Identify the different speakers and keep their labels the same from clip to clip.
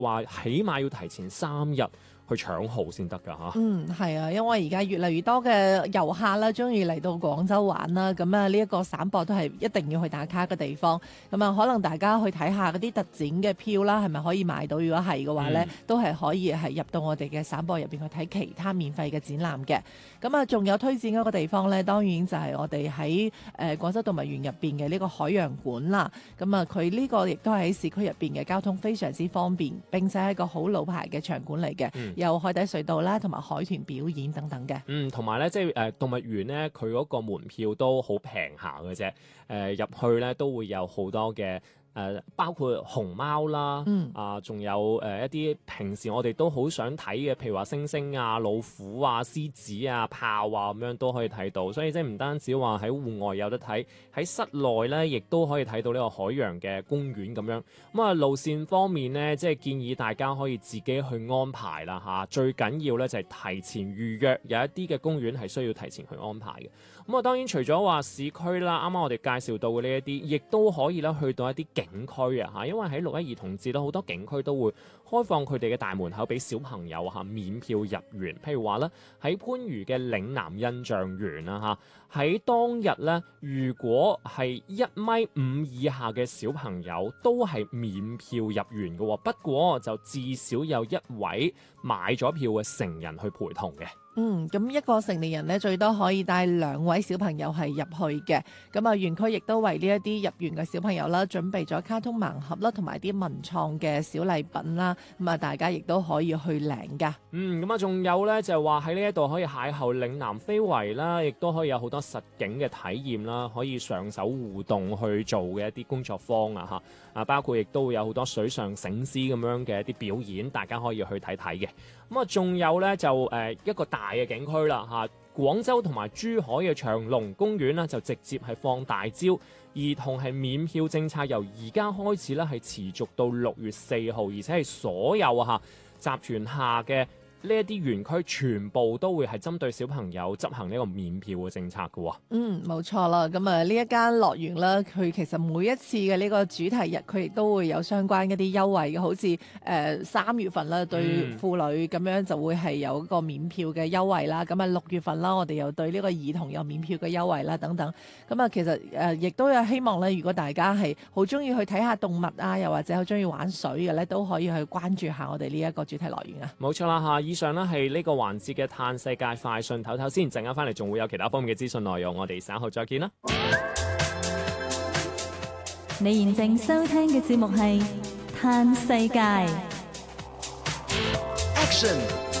Speaker 1: 話起碼要提前3日去搶號先得㗎嚇。
Speaker 2: 係啊，因為而家越嚟越多嘅遊客啦，中意嚟到廣州玩啦，咁啊呢一個省博都係一定要去打卡嘅地方。咁啊，可能大家去睇下嗰啲特展嘅票啦，係咪可以買到？如果係嘅話呢，都係可以係入到我哋嘅省博入邊去睇其他免費嘅展覽嘅。咁啊，仲有推薦嗰個地方呢，當然就係我哋喺廣州動物園入邊嘅呢個海洋館啦。咁啊，佢呢個亦都係喺市區入邊嘅交通非常之方便，並且係一個好老牌嘅場館嚟嘅。有海底隧道啦，同埋海豚表演等等嘅。
Speaker 1: 同埋咧，即係動物園咧，佢嗰個門票都好平下嘅啫。入去咧都會有好多嘅。包括熊貓啦，仲有一啲平時我哋都好想睇嘅，譬如話猩猩啊、老虎啊、獅子啊、豹啊咁樣都可以睇到，所以即係唔單止話喺戶外有得睇，喺室內咧亦都可以睇到呢個海洋嘅公園咁樣。咁啊路線方面咧，即係建議大家可以自己去安排啦嚇。最緊要咧就係提前預約，有一啲嘅公園係需要提前去安排嘅。咁啊當然除咗話市區啦，啱啱我哋介紹到嘅呢一啲，亦都可以咧去到一啲景區啊嚇，因為喺6·1兒童節咧，好多景區都會開放佢哋嘅大門口俾小朋友嚇免票入園。譬如話咧，喺番禺嘅嶺南印象園啦嚇，喺當日咧，如果係1.5米以下嘅小朋友都係免票入園嘅，不過就至少有1位買咗票嘅成人去陪同嘅。
Speaker 2: 咁一個成年人咧最多可以帶2位小朋友係入去嘅。咁啊，園區亦都為呢一啲入園嘅小朋友啦，準備咗卡通盲盒啦，同埋啲文創嘅小禮品啦。咁啊，大家亦都可以去領噶。
Speaker 1: 咁啊，仲有咧就係話喺呢一度可以邂逅嶺南非遺啦，亦都可以有好多實景嘅體驗啦，可以上手互動去做嘅一啲工作坊啊嚇。包括亦都會有好多水上醒獅咁樣嘅一啲表演，大家可以去睇睇嘅。咁啊，仲有咧就一個大嘅景區啦嚇，廣州同埋珠海嘅長隆公園呢，就直接係放大招，兒童係免票政策由而家開始咧係持續到6月4號，而且係所有集團下嘅呢一啲園區全部都會係針對小朋友執行呢個免票嘅政策嘅。
Speaker 2: 冇錯啦。咁啊，呢一間樂園啦，佢其實每一次嘅呢個主題日，佢亦都會有相關一啲優惠嘅，好似3月份啦，對婦女咁樣就會係有一個免票嘅優惠啦。咁啊6月份啦，我哋又對呢個兒童有免票嘅優惠啦，等等。咁啊，其實亦都有希望咧，如果大家係好中意去睇下動物啊，又或者好中意玩水嘅咧，都可以去關注下我哋呢一個主題樂園啊。
Speaker 1: 冇錯啦嚇，以上呢係呢個環節嘅嘆世界快訊，唞唞先，陣間翻嚟仲會有其他方面嘅資訊內容，我哋稍後再見啦。
Speaker 3: 你現正收聽嘅節目係嘆世界。
Speaker 4: Action！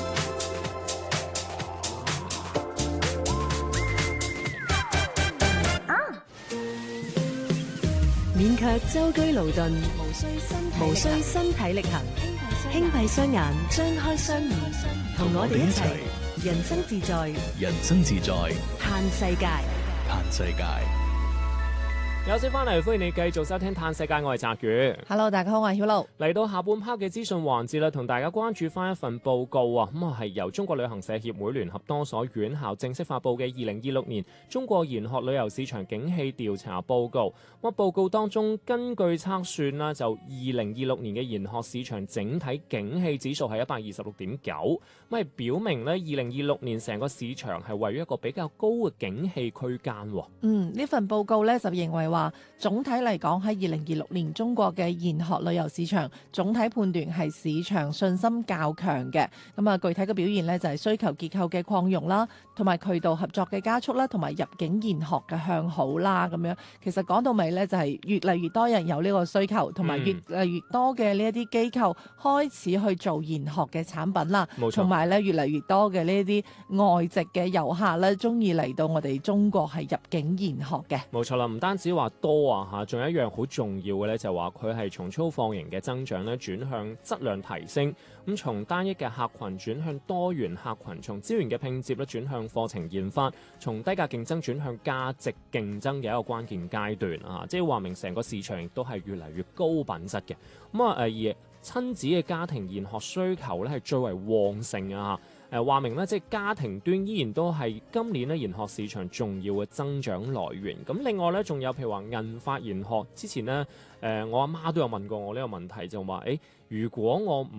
Speaker 5: 勉強舟車勞頓，無需身體力行，輕閉雙眼，張開雙耳，同我哋一齊人生自在，
Speaker 4: 人生自在，
Speaker 5: 嘆世界，
Speaker 4: 嘆世界。
Speaker 1: 有請翻嚟，歡迎你繼續收聽《嘆世界》，我係澤宇。
Speaker 2: Hello， 大家好，我係曉露。
Speaker 1: 嚟到下半 part 嘅資訊環節啦，同大家關注翻一份報告啊，咁係由中國旅行社協會聯合多所院校正式發布嘅2026年中國研學旅遊市場景氣調查報告。咁報告當中根據測算啦，就2026年嘅研學市場整體景氣指數係126.9，咁係表明咧2026年成個市場係位於一個比較高嘅景氣區間。
Speaker 2: 呢份報告咧就認為話總體嚟講喺2026年中國嘅研學旅遊市場總體判斷係市場信心較強嘅。咁啊，具體嘅表現咧就係需求結構嘅擴容啦，同埋渠道合作嘅加速啦，同埋入境研學嘅向好啦。咁樣其實講到尾咧就係越嚟越多人有呢個需求，同埋越嚟越多嘅呢一啲機構開始去做研學嘅產品啦。同埋咧越嚟越多嘅呢啲外籍嘅遊客咧中意嚟到我哋中國係入境研學嘅。
Speaker 1: 冇錯啦，唔單止話多啊嚇，仲有一樣好重要嘅咧，就係話佢係從粗放型嘅增長咧轉向質量提升，咁從單一嘅客群轉向多元客群，從資源嘅拼接咧轉向課程研發，從低價競爭轉向價值競爭嘅一個關鍵階段啊！即係話明成個市場亦都係越嚟越高品質嘅。咁啊而親子嘅家庭研學需求咧係最為旺盛啊！ 話明咧，即係家庭端依然都係今年咧研學市場重要嘅增長來源。咁另外咧，仲有譬如話銀髮研學，之前咧我阿媽都有問過我呢個問題，就話如果我唔